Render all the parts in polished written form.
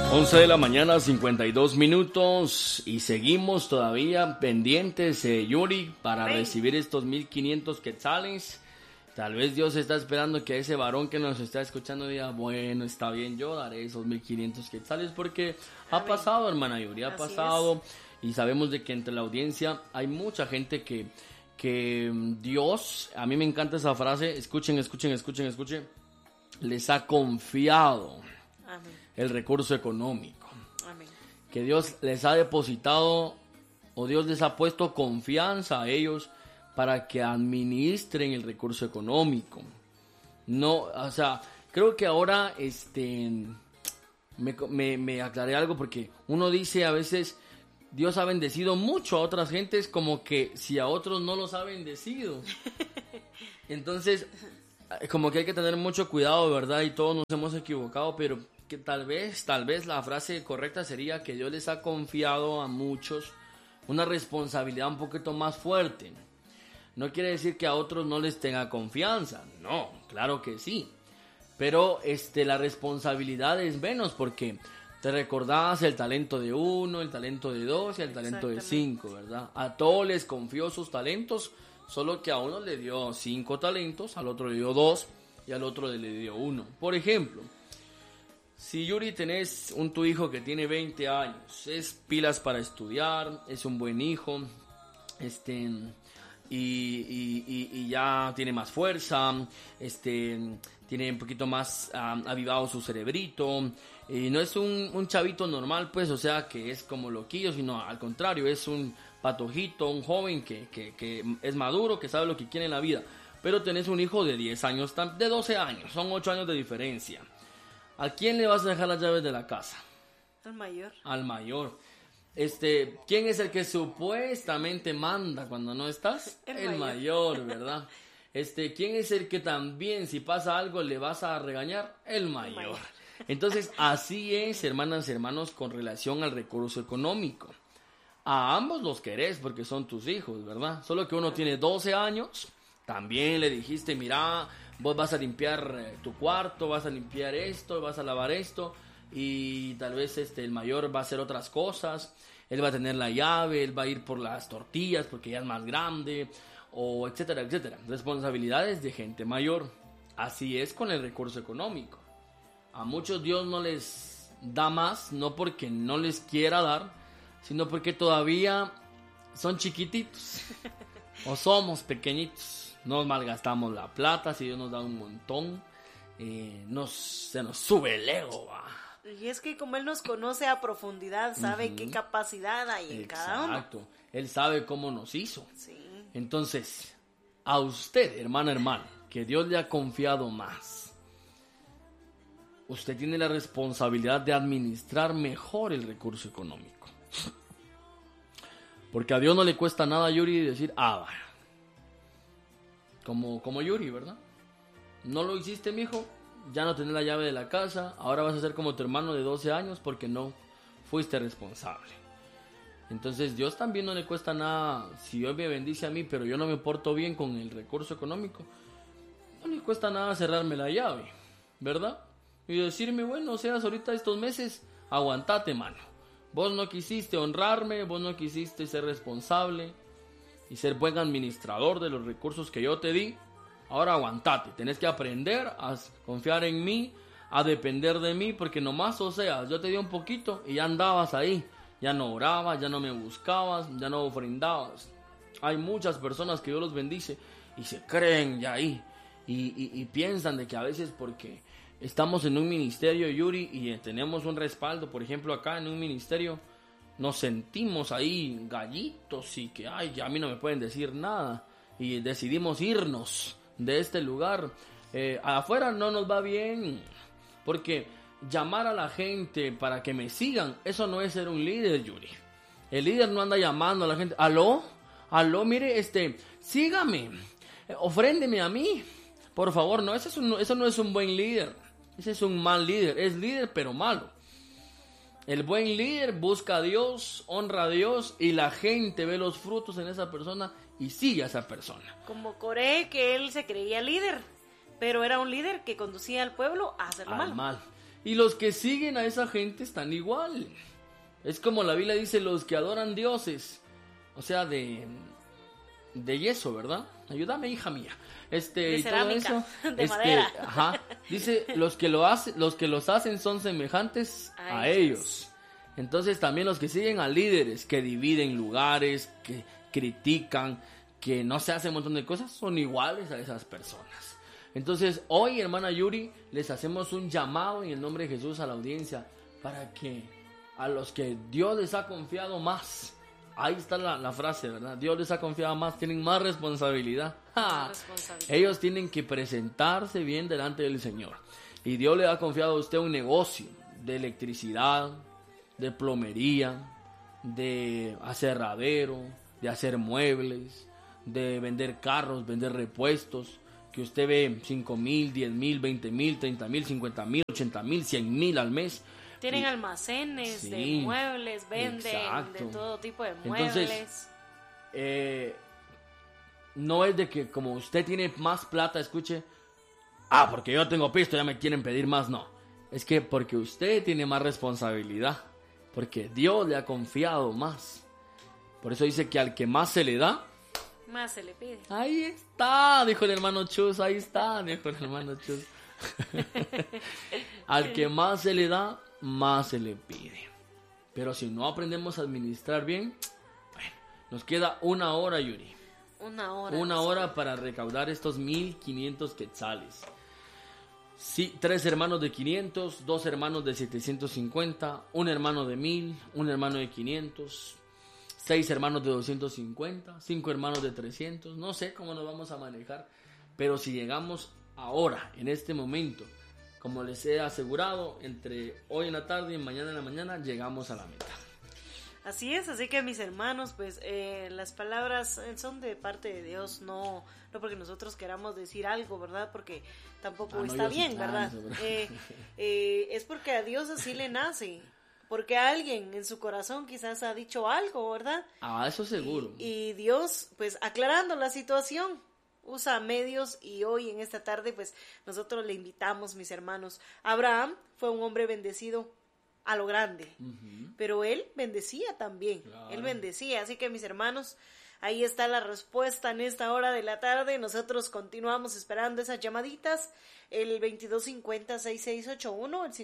11 de la mañana, 52 minutos, y seguimos todavía pendientes, Yuri, para recibir estos 1,500 quetzales. Tal vez Dios está esperando que ese varón que nos está escuchando diga, bueno, está bien, yo daré esos 1,500 quetzales, porque ha pasado, hermana Yuri, ha pasado, y sabemos de que entre la audiencia hay mucha gente que Dios, a mí me encanta esa frase, escuchen, les ha confiado. Amén. El recurso económico. Amén. Que Dios les ha depositado o Dios les ha puesto confianza a ellos para que administren el recurso económico. No, o sea, creo que ahora me aclaré algo, porque uno dice a veces Dios ha bendecido mucho a otras gentes, como que si a otros no los ha bendecido. Entonces, como que hay que tener mucho cuidado, ¿verdad? Y todos nos hemos equivocado, pero que tal vez la frase correcta sería que Dios les ha confiado a muchos una responsabilidad un poquito más fuerte. No quiere decir que a otros no les tenga confianza, no, claro que sí, pero la responsabilidad es menos, porque te recordabas el talento de uno, el talento de dos y el talento de 5, ¿verdad? A todos les confió sus talentos, solo que a uno le dio 5 talentos, al otro le dio 2 y al otro le dio 1. Por ejemplo, si Yuri tenés tu hijo que tiene 20 años, es pilas para estudiar, es un buen hijo, y ya tiene más fuerza, tiene un poquito más avivado su cerebrito, y no es un chavito normal, pues, o sea, que es como loquillo, sino al contrario, es un patojito, un joven que es maduro, que sabe lo que quiere en la vida. Pero tenés un hijo de 10 años, de 12 años, son 8 años de diferencia. ¿A quién le vas a dejar las llaves de la casa? Al mayor. Al mayor. ¿Quién es el que supuestamente manda cuando no estás? El mayor, ¿verdad? ¿Quién es el que también, si pasa algo, le vas a regañar? El mayor. Entonces, así es, hermanas y hermanos, con relación al recurso económico. A ambos los querés porque son tus hijos, ¿verdad? Solo que uno tiene 12 años, también le dijiste, mira, vos vas a limpiar tu cuarto, vas a limpiar esto, vas a lavar esto, y tal vez el mayor va a hacer otras cosas, él va a tener la llave, él va a ir por las tortillas porque ya es más grande, o etcétera, etcétera. Responsabilidades de gente mayor. Así es con el recurso económico. A muchos Dios no les da más, no porque no les quiera dar, sino porque todavía son chiquititos, o somos pequeñitos. Nos malgastamos la plata, si Dios nos da un montón, se nos sube el ego, ¿va? Y es que como Él nos conoce a profundidad, sabe qué capacidad hay en cada uno. Exacto, Él sabe cómo nos hizo. Sí. Entonces, a usted, hermano, que Dios le ha confiado más, usted tiene la responsabilidad de administrar mejor el recurso económico. Porque a Dios no le cuesta nada, Yuri, decir, como Yuri, ¿verdad? No lo hiciste, mijo, ya no tenés la llave de la casa, ahora vas a ser como tu hermano de 12 años porque no fuiste responsable. Entonces, Dios también no le cuesta nada, si Dios me bendice a mí, pero yo no me porto bien con el recurso económico, no le cuesta nada cerrarme la llave, ¿verdad? Y decirme, bueno, o sea, ahorita estos meses, aguantate, mano. Vos no quisiste honrarme, vos no quisiste ser responsable y ser buen administrador de los recursos que yo te di. Ahora aguantate, tenés que aprender a confiar en mí, a depender de mí, porque nomás, o sea, yo te di un poquito y ya andabas ahí. Ya no orabas, ya no me buscabas, ya no ofrendabas. Hay muchas personas que Dios los bendice y se creen ya ahí. Y piensan de que a veces porque estamos en un ministerio, Yuri, y tenemos un respaldo, por ejemplo, acá en un ministerio, nos sentimos ahí gallitos y que, a mí no me pueden decir nada. Y decidimos irnos de este lugar. Afuera no nos va bien, porque llamar a la gente para que me sigan, eso no es ser un líder, Yuri. El líder no anda llamando a la gente, aló, mire, sígame, ofréndeme a mí, por favor. No, eso no es un buen líder, ese es un mal líder, es líder pero malo. El buen líder busca a Dios, honra a Dios, y la gente ve los frutos en esa persona y sigue a esa persona. Como Coré, que él se creía líder, pero era un líder que conducía al pueblo a hacer lo malo. Mal. Y los que siguen a esa gente están igual. Es como la Biblia dice, los que adoran dioses, o sea, de yeso, ¿verdad? Ayúdame, hija mía. De cerámica, todo eso, de madera. Ajá. Dice, los que los hacen son semejantes a ellos. Entonces también los que siguen a líderes que dividen lugares, que critican, que no se hacen un montón de cosas, son iguales a esas personas. Entonces hoy, hermana Yuri, les hacemos un llamado en el nombre de Jesús a la audiencia para que a los que Dios les ha confiado más, ahí está la frase, ¿verdad? Dios les ha confiado más, tienen más responsabilidad. Ellos tienen que presentarse bien delante del Señor. Y Dios le ha confiado a usted un negocio de electricidad, de plomería, de aserradero, de hacer muebles, de vender carros, vender repuestos, que usted ve 5,000, 10,000, 20,000, 30,000, 50,000, 80,000, 100,000 al mes. Tienen almacenes de muebles, venden de todo tipo de muebles. Entonces, no es de que como usted tiene más plata, escuche, porque yo tengo pisto, ya me quieren pedir más, no. Es que porque usted tiene más responsabilidad, porque Dios le ha confiado más. Por eso dice que al que más se le da, más se le pide. Ahí está, dijo el hermano Chus, ahí está, dijo el hermano Chus. Al que más se le da, más se le pide. Pero si no aprendemos a administrar bien, bueno, nos queda 1 hora, Yuri. 1 hora. 1 hora para recaudar estos 1,500 quetzales. Sí, 3 hermanos de 500, 2 hermanos de 750, un hermano de 1,000, un hermano de 500, 6 hermanos de 250, 5 hermanos de 300. No sé cómo nos vamos a manejar, pero si llegamos ahora, en este momento, como les he asegurado, entre hoy en la tarde y mañana en la mañana, llegamos a la meta. Así es, así que mis hermanos, pues las palabras son de parte de Dios, no porque nosotros queramos decir algo, ¿verdad? Porque tampoco está bien, ¿verdad? Es porque a Dios así le nace, porque alguien en su corazón quizás ha dicho algo, ¿verdad? Eso seguro. Y Dios, pues aclarando la situación, usa medios, y hoy en esta tarde pues nosotros le invitamos, mis hermanos. Abraham fue un hombre bendecido a lo grande, pero él bendecía también, él bendecía, así que mis hermanos, ahí está la respuesta en esta hora de la tarde. Nosotros continuamos esperando esas llamaditas, el 2250-6681, el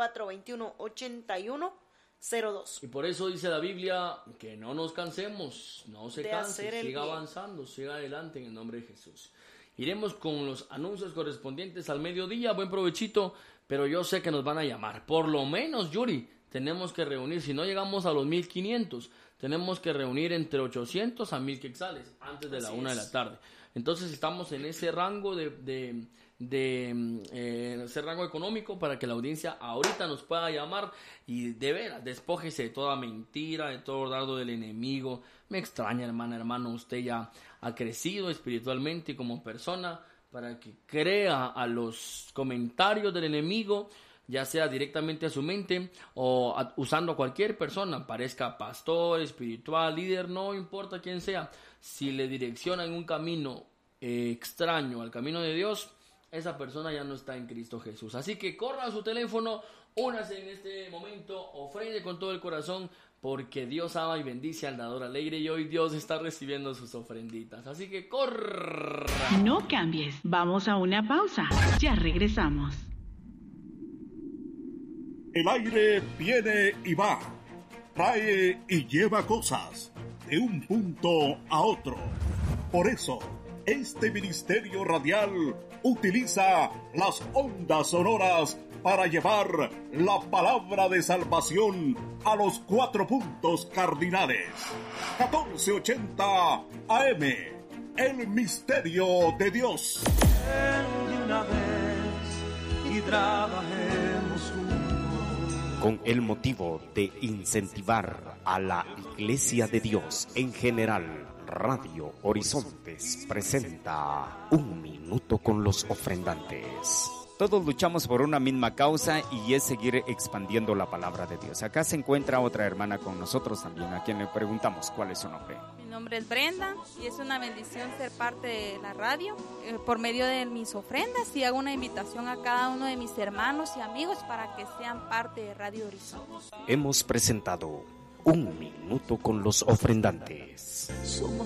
5421-8102. Y por eso dice la Biblia que no nos cansemos, no se canse, siga avanzando, siga adelante en el nombre de Jesús. Iremos con los anuncios correspondientes al mediodía. Buen provechito, pero yo sé que nos van a llamar. Por lo menos, Yuri, tenemos que reunir, si no llegamos a los 1,500, tenemos que reunir entre 800 a 1,000 quetzales antes de la 1 de la tarde. Entonces estamos en ese rango ese rango económico para que la audiencia ahorita nos pueda llamar y de veras despójese de toda mentira, de todo dardo del enemigo. Me extraña, hermano, usted ya ha crecido espiritualmente como persona para que crea a los comentarios del enemigo, ya sea directamente a su mente o usando a cualquier persona, parezca pastor, espiritual, líder, no importa quién sea. Si le direcciona en un camino extraño al camino de Dios, esa persona ya no está en Cristo Jesús. Así que corra a su teléfono, únase en este momento, ofrende con todo el corazón, porque Dios ama y bendice al dador alegre, y hoy Dios está recibiendo sus ofrenditas. Así que corra. No cambies, vamos a una pausa. Ya regresamos. El aire viene y va, trae y lleva cosas de un punto a otro. Por eso, este ministerio radial utiliza las ondas sonoras para llevar la palabra de salvación a los 4 puntos cardinales. 1480 AM, el misterio de Dios. De una vez y trabajemos juntos. Con el motivo de incentivar a la Iglesia de Dios en general, Radio Horizontes presenta Un Minuto con los Ofrendantes. Todos luchamos por una misma causa y es seguir expandiendo la palabra de Dios. Acá se encuentra otra hermana con nosotros también, a quien le preguntamos cuál es su nombre. Mi nombre es Brenda y es una bendición ser parte de la radio por medio de mis ofrendas, y hago una invitación a cada uno de mis hermanos y amigos para que sean parte de Radio Horizonte. Hemos presentado Un Minuto con los Ofrendantes.